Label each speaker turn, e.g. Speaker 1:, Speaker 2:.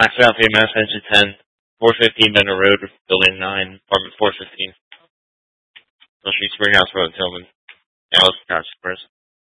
Speaker 1: Max Southie, Mass Engine 10, 415 Bender Road, Building 9, Apartment 415. Street Springhouse Road, Tillman. Alice Scott Express.